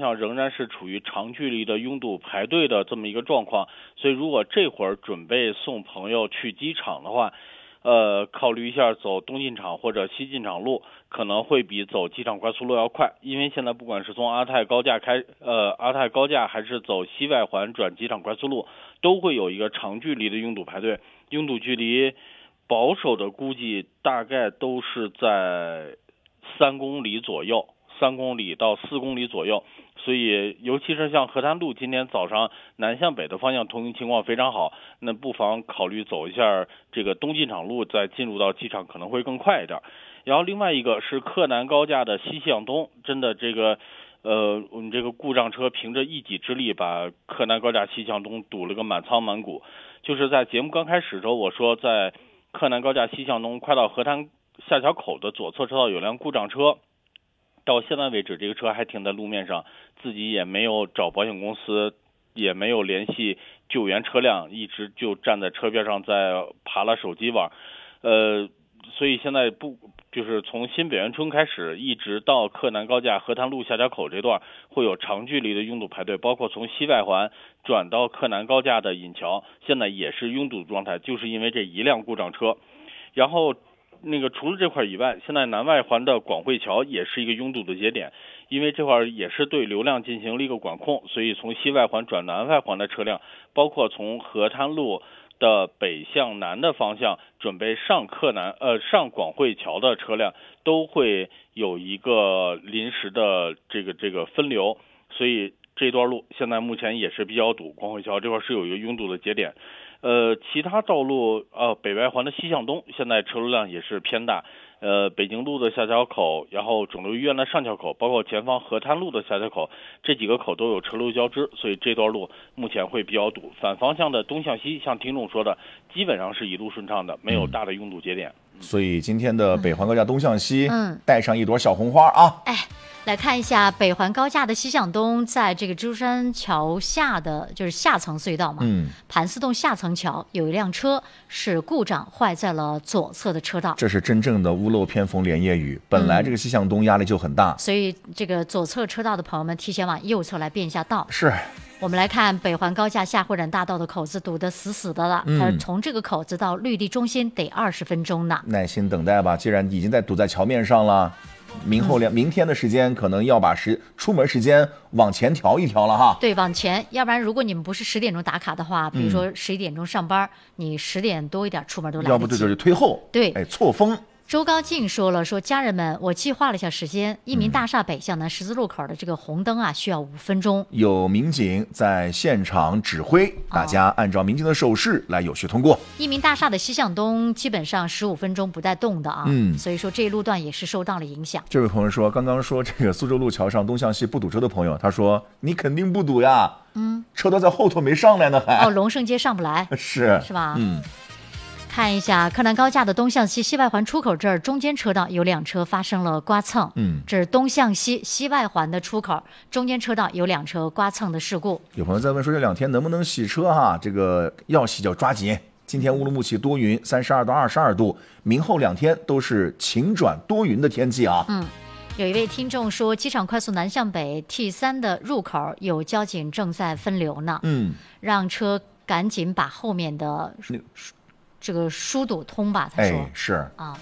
向仍然是处于长距离的拥堵排队的这么一个状况，所以如果这会儿准备送朋友去机场的话，考虑一下走东进场或者西进场路，可能会比走机场快速路要快，因为现在不管是从阿泰高架还是走西外环转机场快速路，都会有一个长距离的拥堵排队，拥堵距离保守的估计大概都是在3公里左右，3公里到4公里左右。所以尤其是像河滩路今天早上南向北的方向通行情况非常好，那不妨考虑走一下这个东进场路，再进入到机场可能会更快一点。然后另外一个是柯南高架的西向东，真的这个我们这个故障车凭着一己之力把柯南高架西向东堵了个满仓满谷。就是在节目刚开始的时候我说，在柯南高架西向东快到河滩下桥口的左侧车道有辆故障车，到现在为止这个车还停在路面上，自己也没有找保险公司，也没有联系救援车辆，一直就站在车边上在爬了手机网。所以现在就是从新北园村开始一直到柯南高架河滩路下桥口这段会有长距离的拥堵排队，包括从西外环转到柯南高架的引桥现在也是拥堵状态，就是因为这一辆故障车。然后除了这块以外，现在南外环的广汇桥也是一个拥堵的节点，因为这块也是对流量进行了一个管控，所以从西外环转南外环的车辆，包括从河滩路的北向南的方向准备上广汇桥的车辆，都会有一个临时的这个分流，所以这段路现在目前也是比较堵，广汇桥这块是有一个拥堵的节点。其他道路北外环的西向东现在车流量也是偏大，北京路的下桥口，然后肿瘤医院的上桥口，包括前方河滩路的下桥口，这几个口都有车流交织，所以这段路目前会比较堵。反方向的东向西，像听众说的，基本上是一路顺畅的，没有大的拥堵节点。 所以今天的北环高架东向西，带上一朵小红花啊！ 来看一下北环高架的西向东，在这个蜘蛛山桥下的就是下层隧道嘛，盘丝洞下层桥有一辆车是故障坏在了左侧的车道， 这是真正的屋漏偏逢连夜雨。本来这个西向东压力就很大， 所以这个左侧车道的朋友们提前往右侧来变一下道。 是。 我们来看北环高架下会展大道的口子堵得死死的了，它从这个口子到绿地中心得20分钟呢。 耐心等待吧，既然已经在堵在桥面上了，明天的时间可能要把出门时间往前调一调了哈。 对，往前，要不然如果你们不是10点钟打卡的话，比如说11点钟上班，你10点多一点出门都来得及。 要不就推后， 对， 错峰。 周高进说家人们，我计划了一下时间，一民大厦北向南十字路口的这个红灯需要5分钟。有民警在现场指挥，大家按照民警的手势来有序通过。 一民大厦的西向东基本上15分钟不带动的啊，所以说这一路段也是受到了影响。 这位朋友说，刚刚说这个苏州路桥上东向西不堵车的朋友，他说你肯定不堵呀，车都在后头没上来呢还。 龙胜街上不来， 是吧？看一下柯南高架的东向西西外环出口这儿，中间车道有2车发生了刮蹭。这是东向西西外环的出口，中间车道有2车刮蹭的事故。 有朋友在问说这2天能不能洗车哈？这个要洗就抓紧。今天乌鲁木齐多云，32到22度，明后2天都是晴转多云的天气啊。 有一位听众说，机场快速南向北 T3的入口有交警正在分流呢，让车赶紧把后面的这个疏堵通吧，他说。 是啊。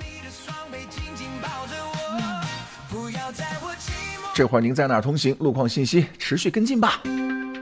这会儿您在哪儿通行？路况信息持续跟进吧。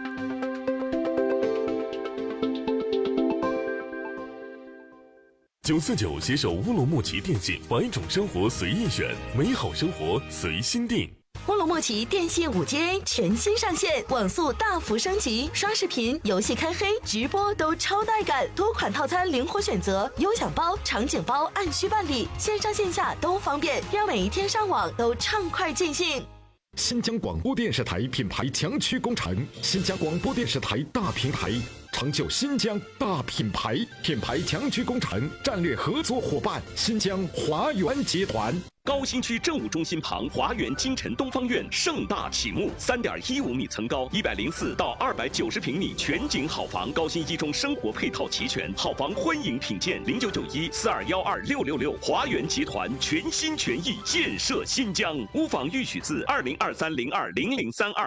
949携手乌鲁木齐电信，百种生活随意选，美好生活随心定。 乌鲁木齐电信5G全新上线，网速大幅升级，刷视频、游戏开黑、直播都超带感，多款套餐灵活选择，优享包、场景包按需办理，线上线下都方便，让每一天上网都畅快尽兴。 新疆广播电视台品牌强驱工程，新疆广播电视台大平台，成就新疆大品牌，品牌强驱工程战略合作伙伴新疆华源集团。 高新区政务中心旁华源金晨东方院盛大启幕，3.15米层高，104到290平米全景好房，高新一中生活配套齐全，好房欢迎品鉴，0991422666，华源集团全心全意建设新疆。屋房预取自2023020032。